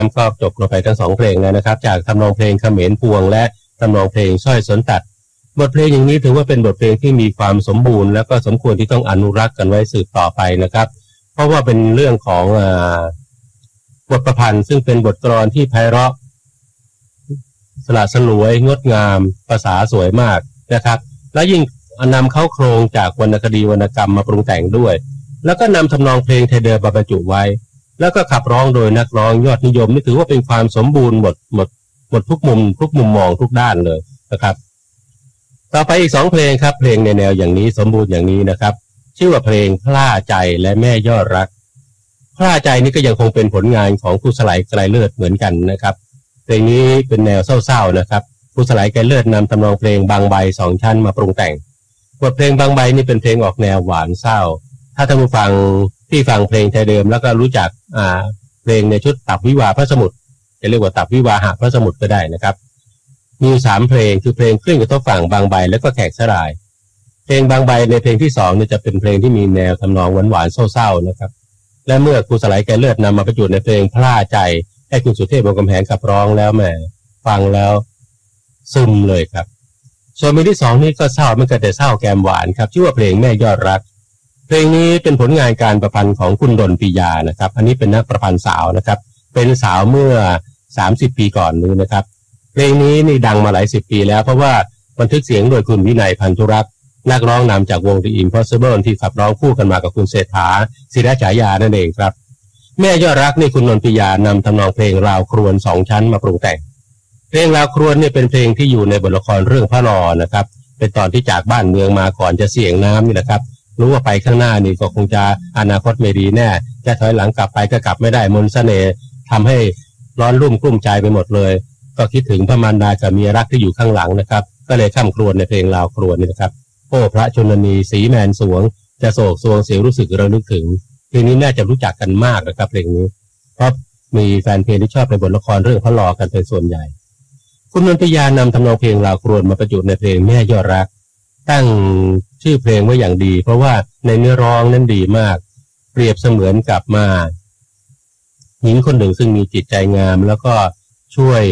ก็จบลงไปทั้งสองเพลงแล้วนะครับจากทำนองเพลงเขมรพวงและทำนองเพลงสร้อยสนตัดบทเพลงอย่างนี้ถือว่าเป็นบทเพลงที่มีความสมบูรณ์และก็สมควรที่ต้องอนุรักษ์กันไว้สืบต่อไปนะครับเพราะว่าเป็นเรื่องของบทประพันธ์ซึ่งเป็นบทกลอนที่ไพเราะสละสลวยงดงามภาษาสวยมากนะครับและยิ่งนำเข้าโครงจากวรรณคดีวรรณกรรมมาปรุงแต่งด้วยแล้วก็นำทำนองเพลงไทยเดิมมาบรรจุไว้แล้วก็ขับร้องโดยนักร้องยอดนิยมนี่ถือว่าเป็นความสมบูรณ์หมดทุกมุมมองทุกด้านเลยนะครับต่อไปอีก2เพลงครับเพลงในแนวอย่างนี้สมบูรณ์อย่างนี้นะครับชื่อว่าเพลงพล่าใจและแม่ยอดรักพล่าใจนี่ก็ยังคงเป็นผลงานของครูสไลไกรเลิศเหมือนกันนะครับเพลงนี้เป็นแนวเศร้าๆนะครับครูสไลไกรเลิศนำทำนองเพลงบางใบ2ชั้นมาปรุงแต่งบทเพลงบางใบนี่เป็นเพลงออกแนวหวานเศร้าถ้าท่านผู้ฟังที่ฟังเพลงไทยเดิมแล้วก็รู้จักเพลงในชุดตับวิวาพระสมุทรจะเรียกว่าตับวิวาหะพระสมุทรก็ได้นะครับมี3เพลงคือเพลงคลื่นกระทบฝั่งบางใบแล้วก็แขกสลายเพลงบางใบในเพลงที่2เนี่ยจะเป็นเพลงที่มีแนวทำนองหวานๆเศร้าๆนะครับและเมื่อครูสไลไกรเลิศนำมาประยุกต์ในเพลงพล่าใจให้คุณสุเทพวงศ์กำแหงขับร้องแล้วแหมฟังแล้วซึมเลยครับส่วนเพลงที่2นี่ก็เศร้ามันก็แต่เศร้าแกมหวานครับชื่อว่าเพลงแม่ยอดรักเพลงนี้เป็นผลงานการประพันธ์ของคุณดลปิยานะครับอันนี้เป็นนักประพันธ์สาวนะครับเป็นสาวเมื่อ30ปีก่อนนี้นะครับเพลงนี้นี่ดังมาหลาย10ปีแล้วเพราะว่าบันทึกเสียงโดยคุณวินัยพันธุรักษ์นักร้องนำจากวง The Impossible ที่ขับร้องคู่กันมากับคุณเศรษฐาศิรฉายานั่นเองครับแม่ยอดรักนี่คุณดลปิยานำทำนองเพลงราวครวญ2ชั้นมาปรุงแต่งเพลงราวครวญนี่เป็นเพลงที่อยู่ในบทละครเรื่องพระนอนนะครับเป็นตอนที่จากบ้านเมืองมาก่อนจะเสี่ยงน้ำนี่แหละครับรู้ว่าไปข้างหน้านี่ก็คงจะอนาคตไม่ดีแน่จะถอยหลังกลับไปก็กลับไม่ได้มนต์เสน่ห์ทำให้ร้อนรุ่มกลุ้มใจไปหมดเลยก็คิดถึงพระมารดากับเมียรักที่อยู่ข้างหลังนะครับก็เลยข้ามครวญในเพลงราวครวญนี่นะครับโอ้พระชนนีสีแมนสวงจะโศกสวงเสียรู้สึกระลึกถึงเพลงนี้น่าจะรู้จักกันมากนะครับเพลงนี้เพราะมีแฟนเพลงที่ชอบในบทละครเรื่องพระลอกันเป็นส่วนใหญ่คุณดลปิยานำทำนองเพลงราวครวญมาประยุกต์ในเพลงแม่ยอดรักตั้งชื่อเพลงไว้อย่างดีเพราะว่าในเนื้อร้องนั้นดีมากเปรียบเสมือนกับมาหญิงคนหนึ่งซึ่งมีจิตใจงามแล้วก็ช่วย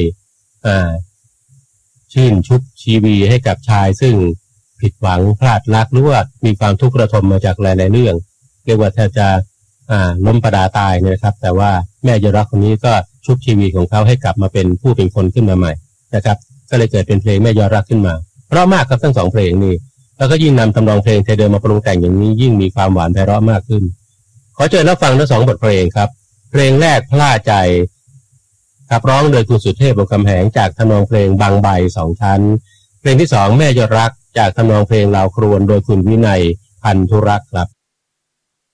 ชื่นชุบชีวีให้กับชายซึ่งผิดหวังพลาดรักหรือว่ามีความทุกข์ระทมมาจากหลายๆเรื่องเรียกว่าแทบจะล้มประดาตายนะครับแต่ว่าแม่ยอดรักคนนี้ก็ชุบชีวีของเขาให้กลับมาเป็นผู้เป็นคนขึ้นมาใหม่นะครับก็เลยเกิดเป็นเพลงแม่ยอดรักขึ้นมาเพราะมากครับทั้ง2เพลงนี้แล้วก็ยิ่งนำทำนองเพลงไทยเดิมมาปรุงแต่งอย่างนี้ยิ่งมีความหวานไพเราะมากขึ้นขอเชิญรับฟังทั้ง2บทเพลงครับเพลงแรกพล่าใจขับร้องโดยคุณสุเทพวงศ์กำแหงจากทำนองเพลงบางใบ2ชั้นเพลงที่2แม่ยอดรักจากทำนองเพลงราวครวญโดยคุณวินัยพันธุรักษ์ครับ